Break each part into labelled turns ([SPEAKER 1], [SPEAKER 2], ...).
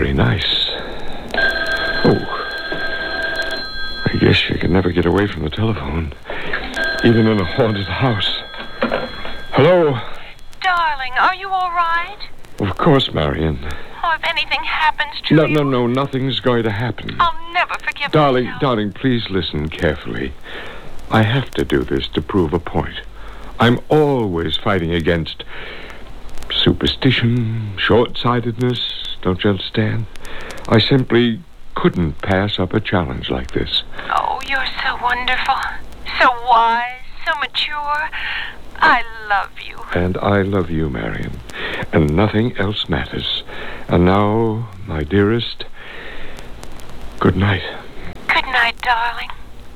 [SPEAKER 1] Very nice. Oh. I guess you can never get away from the telephone, even in a haunted house. Hello?
[SPEAKER 2] Darling, are you all right?
[SPEAKER 1] Of course, Marion.
[SPEAKER 2] Oh, if anything happens to you...
[SPEAKER 1] No, nothing's going to happen.
[SPEAKER 2] I'll never forgive myself.
[SPEAKER 1] Darling, please listen carefully. I have to do this to prove a point. I'm always fighting against superstition, short-sightedness, don't you understand? I simply couldn't pass up a challenge like this.
[SPEAKER 2] Oh, you're so wonderful, so wise, so mature. I love you.
[SPEAKER 1] And I love you, Marion. And nothing else matters. And now, my dearest, good night.
[SPEAKER 2] Good night, darling.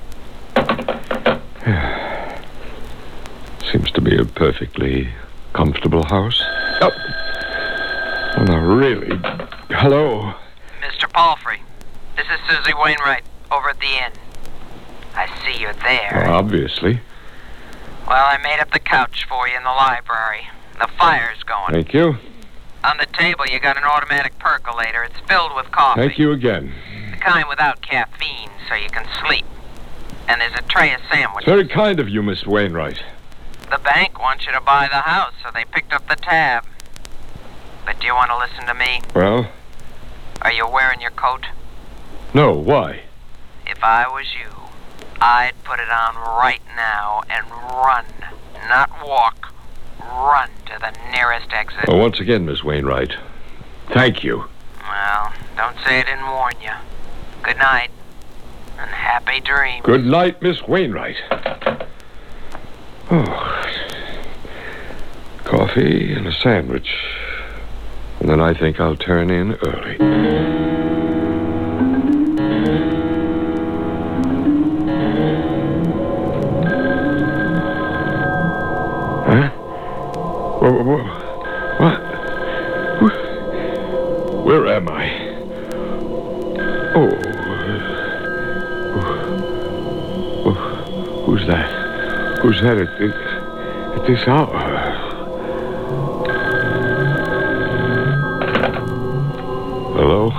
[SPEAKER 1] Seems to be a perfectly comfortable house. Oh, no, really. Hello?
[SPEAKER 3] Mr. Palfrey, this is Susie Wainwright over at the inn. I see you're there.
[SPEAKER 1] Well, obviously.
[SPEAKER 3] Well, I made up the couch for you in the library. The fire's going.
[SPEAKER 1] Thank you.
[SPEAKER 3] On the table, you got an automatic percolator. It's filled with coffee.
[SPEAKER 1] Thank you again.
[SPEAKER 3] The kind without caffeine, so you can sleep. And there's a tray of sandwiches.
[SPEAKER 1] Very kind of you, Miss Wainwright.
[SPEAKER 3] The bank wants you to buy the house, so they picked up the tab. But do you want to listen to me?
[SPEAKER 1] Well?
[SPEAKER 3] Are you wearing your coat?
[SPEAKER 1] No, why?
[SPEAKER 3] If I was you, I'd put it on right now and run. Not walk. Run to the nearest exit.
[SPEAKER 1] Well, once again, Miss Wainwright, thank you.
[SPEAKER 3] Well, don't say I didn't warn you. Good night. And happy dreams.
[SPEAKER 1] Good night, Miss Wainwright. Oh. Coffee and a sandwich. And then I think I'll turn in early. Huh? What? Where am I? Oh. Who's that? Who's that at this hour? Hello?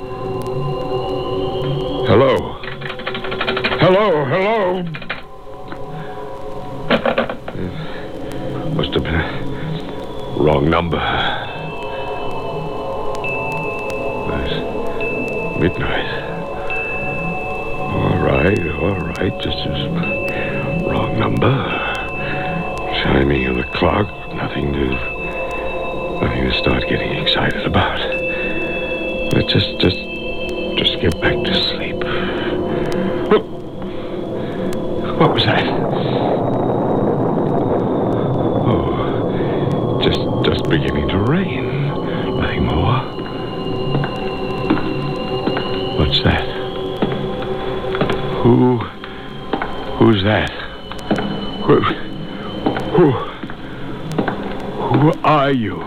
[SPEAKER 1] Hello? Hello? Must have been a wrong number. It's midnight. All right. Just as wrong number. Chiming of the clock. Nothing to start getting excited about. Let's just get back to sleep. What was that? Oh, just beginning to rain. Nothing more. What's that? Who's that? Who are you?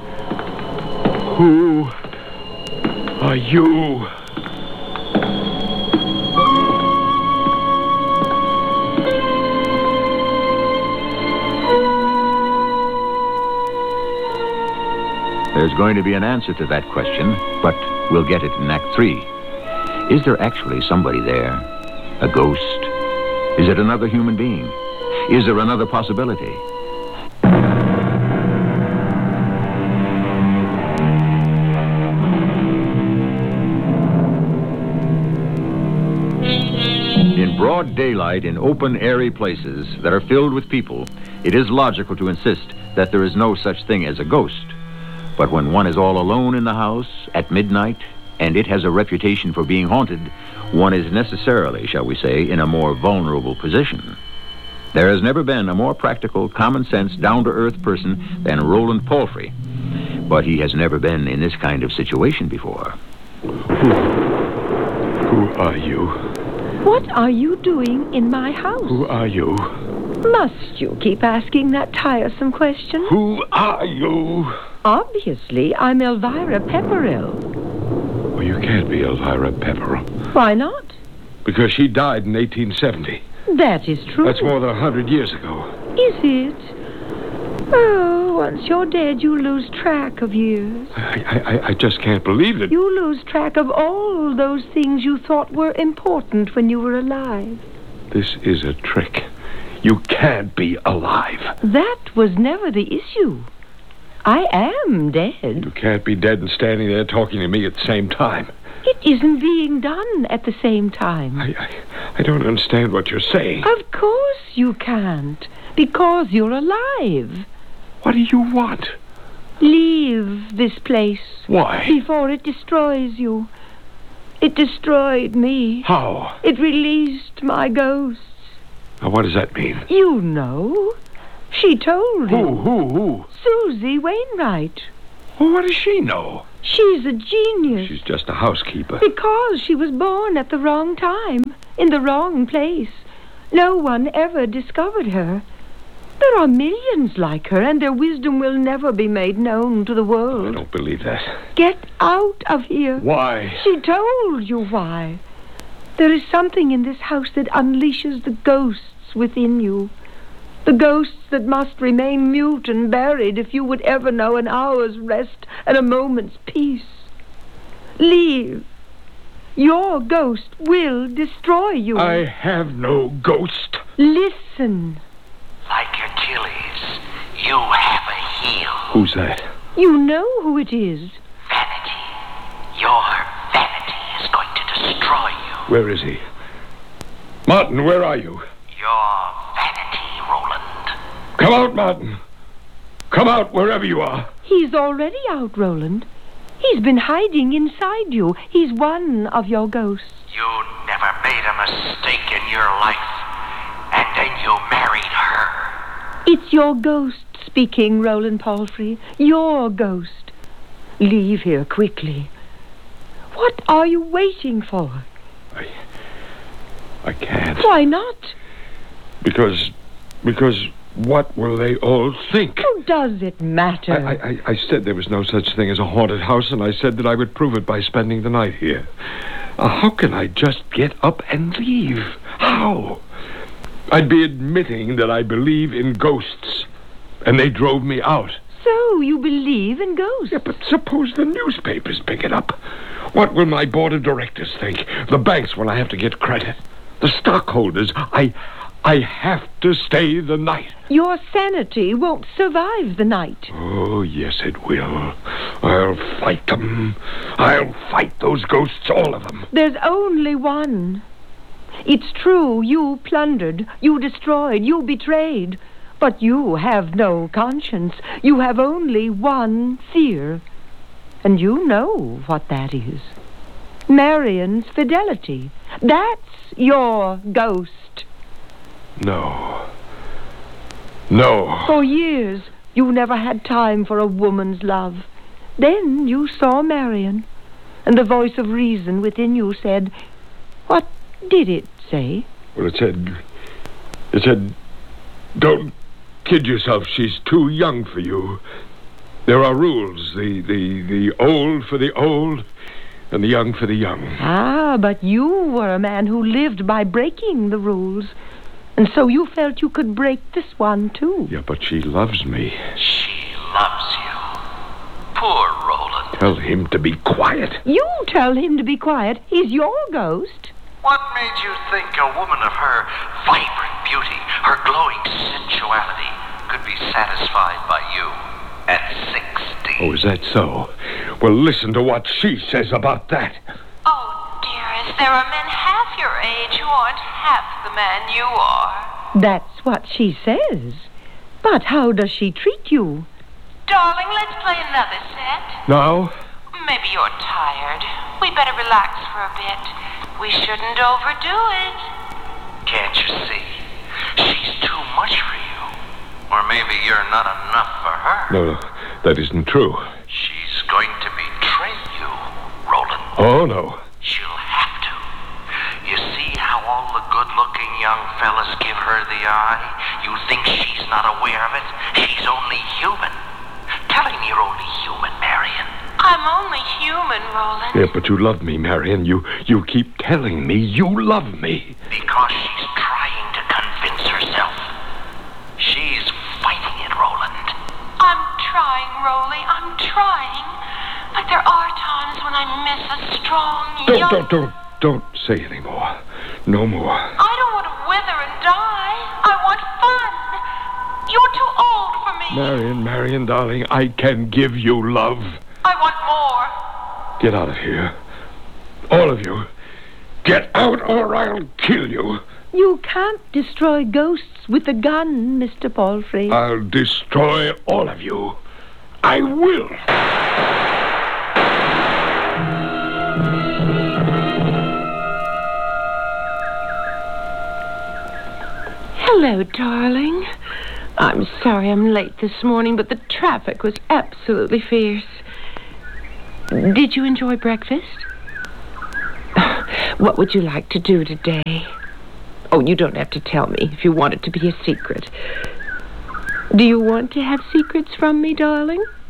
[SPEAKER 1] Who are you?
[SPEAKER 4] There's going to be an answer to that question, but we'll get it in Act 3. Is there actually somebody there? A ghost? Is it another human being? Is there another possibility? In broad daylight, in open, airy places that are filled with people, it is logical to insist that there is no such thing as a ghost. But when one is all alone in the house at midnight, and it has a reputation for being haunted, one is necessarily, shall we say, in a more vulnerable position. There has never been a more practical, common-sense, down-to-earth person than Roland Palfrey. But he has never been in this kind of situation before.
[SPEAKER 1] Who are you?
[SPEAKER 5] What are you doing in my house?
[SPEAKER 1] Who are you?
[SPEAKER 5] Must you keep asking that tiresome question?
[SPEAKER 1] Who are you?
[SPEAKER 5] Obviously, I'm Elvira Pepperell.
[SPEAKER 1] Well, you can't be Elvira Pepperell.
[SPEAKER 5] Why not?
[SPEAKER 1] Because she died in 1870.
[SPEAKER 5] That is true.
[SPEAKER 1] That's more than 100 years ago.
[SPEAKER 5] Is it? Oh, once you're dead, you lose track of years.
[SPEAKER 1] I just can't believe it.
[SPEAKER 5] You lose track of all those things you thought were important when you were alive.
[SPEAKER 1] This is a trick. You can't be alive.
[SPEAKER 5] That was never the issue. I am dead.
[SPEAKER 1] You can't be dead and standing there talking to me at the same time.
[SPEAKER 5] It isn't being done at the same time.
[SPEAKER 1] I don't understand what you're saying.
[SPEAKER 5] Of course you can't, because you're alive.
[SPEAKER 1] What do you want?
[SPEAKER 5] Leave this place.
[SPEAKER 1] Why?
[SPEAKER 5] Before it destroys you. It destroyed me.
[SPEAKER 1] How?
[SPEAKER 5] It released my ghosts.
[SPEAKER 1] Now, what does that mean?
[SPEAKER 5] You know. She told you.
[SPEAKER 1] Who?
[SPEAKER 5] Susie Wainwright.
[SPEAKER 1] Well, what does she know?
[SPEAKER 5] She's a genius.
[SPEAKER 1] She's just a housekeeper.
[SPEAKER 5] Because she was born at the wrong time, in the wrong place. No one ever discovered her. There are millions like her, and their wisdom will never be made known to the
[SPEAKER 1] I
[SPEAKER 5] world.
[SPEAKER 1] don't believe that.
[SPEAKER 5] Get out of here.
[SPEAKER 1] Why?
[SPEAKER 5] She told you why. There is something in this house that unleashes the ghosts within you. The ghosts that must remain mute and buried if you would ever know an hour's rest and a moment's peace. Leave. Your ghost will destroy you.
[SPEAKER 1] I have no ghost.
[SPEAKER 5] Listen.
[SPEAKER 3] Like Achilles, you have a heel.
[SPEAKER 1] Who's that?
[SPEAKER 5] You know who it is.
[SPEAKER 3] Vanity. Your vanity is going to destroy you.
[SPEAKER 1] Where is he? Martin, where are you?
[SPEAKER 3] Your vanity, Roland.
[SPEAKER 1] Come out, Martin. Come out wherever you are.
[SPEAKER 5] He's already out, Roland. He's been hiding inside you. He's one of your ghosts.
[SPEAKER 3] You never made a mistake in your life, and then you married her.
[SPEAKER 5] It's your ghost speaking, Roland Palfrey. Your ghost. Leave here quickly. What are you waiting for?
[SPEAKER 1] I can't.
[SPEAKER 5] Why not?
[SPEAKER 1] Because what will they all think?
[SPEAKER 5] Who does it matter?
[SPEAKER 1] I said there was no such thing as a haunted house, and I said that I would prove it by spending the night here. How can I just get up and leave? How? I'd be admitting that I believe in ghosts, and they drove me out.
[SPEAKER 5] So you believe in ghosts?
[SPEAKER 1] Yeah, but suppose the newspapers pick it up. What will my board of directors think? The banks when I have to get credit? The stockholders? I have to stay the night.
[SPEAKER 5] Your sanity won't survive the night.
[SPEAKER 1] Oh, yes, it will. I'll fight them. I'll fight those ghosts, all of them.
[SPEAKER 5] There's only one. It's true, you plundered, you destroyed, you betrayed. But you have no conscience. You have only one fear. And you know what that is. Marion's fidelity. That's your ghost.
[SPEAKER 1] No.
[SPEAKER 5] For years, you never had time for a woman's love. Then you saw Marion, and the voice of reason within you said, what did it say?
[SPEAKER 1] Well, it said, don't kid yourself. She's too young for you. There are rules. The old for the old, and the young for the young.
[SPEAKER 5] Ah, but you were a man who lived by breaking the rules. And so you felt you could break this one, too.
[SPEAKER 1] Yeah, but she loves me.
[SPEAKER 3] She loves you. Poor Roland.
[SPEAKER 1] Tell him to be quiet.
[SPEAKER 5] You tell him to be quiet. He's your ghost.
[SPEAKER 3] What made you think a woman of her vibrant beauty, her glowing sensuality, could be satisfied by you at 60?
[SPEAKER 1] Oh, is that so? Well, listen to what she says about that.
[SPEAKER 2] Oh, dearest, there are men half your age who aren't half the man you are.
[SPEAKER 5] That's what she says. But how does she treat you?
[SPEAKER 2] Darling, let's play another set.
[SPEAKER 1] Now?
[SPEAKER 2] Maybe you're tired. We better relax for a bit. We shouldn't overdo it.
[SPEAKER 3] Can't you see? She's too much for you. Or maybe you're not enough for her.
[SPEAKER 1] No, that isn't true.
[SPEAKER 3] She's going to betray you, Roland.
[SPEAKER 1] Oh, no.
[SPEAKER 3] She'll have to. You see how all the good-looking young fellas give her the eye? You think she's not aware of it? She's only human. Telling me you're only human, Marion.
[SPEAKER 2] I'm only human, Roland.
[SPEAKER 1] Yeah, but you love me, Marion. You keep telling me you love me.
[SPEAKER 3] Because she's trying to convince herself. She's fighting it, Roland.
[SPEAKER 2] There are times when I miss a strong, young...
[SPEAKER 1] Don't say any more. No more.
[SPEAKER 2] I don't want to wither and die. I want fun. You're too old for me.
[SPEAKER 1] Marion, darling, I can give you love.
[SPEAKER 2] I want more.
[SPEAKER 1] Get out of here. All of you. Get out or I'll kill you.
[SPEAKER 5] You can't destroy ghosts with a gun, Mr. Palfrey.
[SPEAKER 1] I'll destroy all of you. I will.
[SPEAKER 5] Hello, darling. I'm sorry I'm late this morning, but the traffic was absolutely fierce. Did you enjoy breakfast? What would you like to do today? Oh, you don't have to tell me if you want it to be a secret. Do you want to have secrets from me, darling?